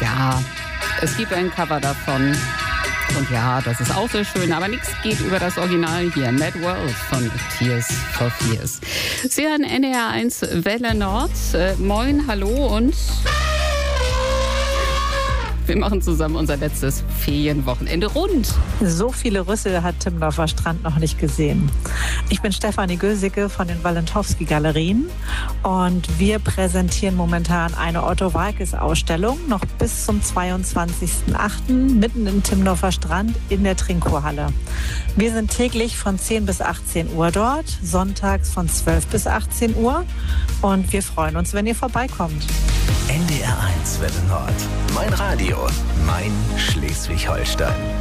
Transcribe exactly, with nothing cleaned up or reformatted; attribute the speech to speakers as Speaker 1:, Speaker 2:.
Speaker 1: Ja, es gibt ein Cover davon. Und ja, das ist auch sehr schön, aber nichts geht über das Original hier. Mad World von Tears for Fears. Sie hören N D R eins Welle Nord. Äh, moin, hallo und wir machen zusammen unser letztes Ferienwochenende rund.
Speaker 2: So viele Rüssel hat Timmendorfer Strand noch nicht gesehen. Ich bin Stefanie Gösicke von den Walentowski-Galerien und wir präsentieren momentan eine Otto-Walkes-Ausstellung noch bis zum zweiundzwanzigsten achten mitten im Timmendorfer Strand in der Trinkohalle. Wir sind täglich von zehn bis achtzehn Uhr dort, sonntags von zwölf bis achtzehn Uhr und wir freuen uns, wenn ihr vorbeikommt.
Speaker 3: N D R eins Welle Nord. Mein Radio, mein Schleswig-Holstein.